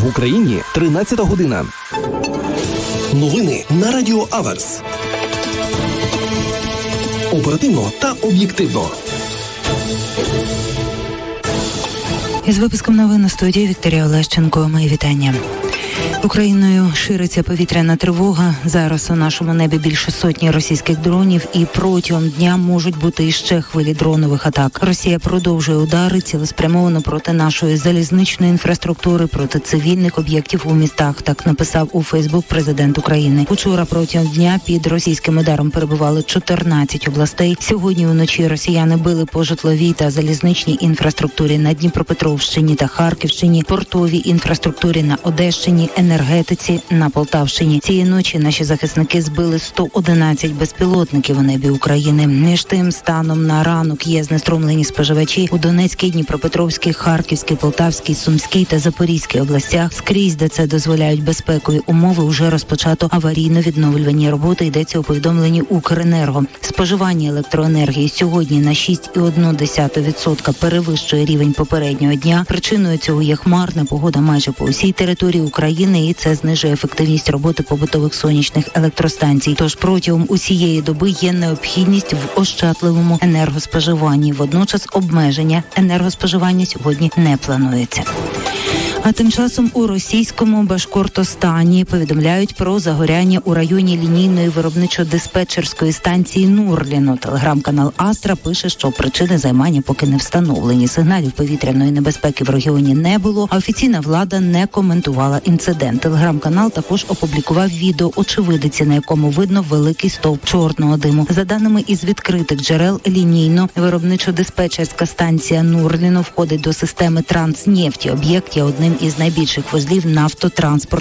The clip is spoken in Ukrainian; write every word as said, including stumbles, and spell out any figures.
В Україні тринадцята година. Новини на Радіо Аверс. Оперативно та об'єктивно. Із випуском новин у студії Вікторія Олещенко. Мої вітання. Україною шириться повітряна тривога. Зараз у нашому небі більше сотні російських дронів, і протягом дня можуть бути іще хвилі дронових атак. Росія продовжує удари цілеспрямовано проти нашої залізничної інфраструктури, проти цивільних об'єктів у містах. Так написав у Фейсбук президент України. Учора протягом дня під російським ударом перебували чотирнадцять областей. Сьогодні уночі росіяни били по житловій та залізничній інфраструктурі на Дніпропетровщині та Харківщині, портовій інфраструктурі на Одещині, енергетиці на Полтавщині. Цієї ночі наші захисники збили сто одинадцять безпілотників у небі України. Між тим, станом на ранок є знеструмлені споживачі у Донецькій, Дніпропетровській, Харківській, Полтавській, Сумській та Запорізькій областях. Скрізь, де це дозволяють безпекові умови, уже розпочато аварійно-відновлювані роботи, йдеться у повідомленні Укренерго. Споживання електроенергії сьогодні на шість цілих одна десята відсотка перевищує рівень попереднього дня. Причиною цього є хмарна погода майже по усій території України, і це знижує ефективність роботи побутових сонячних електростанцій. Тож протягом усієї доби є необхідність в ощадливому енергоспоживанні. Водночас обмеження енергоспоживання сьогодні не планується. А тим часом у російському Башкортостані повідомляють про загоряння у районі лінійної виробничо-диспетчерської станції Нурліно. Телеграм-канал Астра пише, що причини займання поки не встановлені. Сигналів повітряної небезпеки в регіоні не було, а офіційна влада не коментувала інцидент. Телеграм-канал також опублікував відео очевидиці, на якому видно великий стовп чорного диму. За даними із відкритих джерел, лінійно виробничо-диспетчерська станція Нурліно входить до системи Транснефті. Об'єкт є одним із найбільших вузлів нафтотранспорту